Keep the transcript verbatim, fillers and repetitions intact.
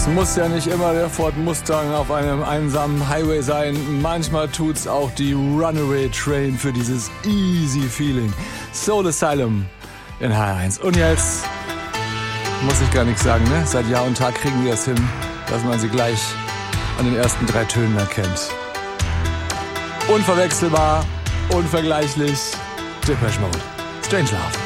Es muss ja nicht immer der Ford Mustang auf einem einsamen Highway sein. Manchmal tut's auch die Runaway Train für dieses easy Feeling. Soul Asylum in H R eins. Und jetzt muss ich gar nichts sagen, ne? Seit Jahr und Tag kriegen die das hin, dass man sie gleich an den ersten drei Tönen erkennt. Unverwechselbar, unvergleichlich. Depeche Mode. Strangelove.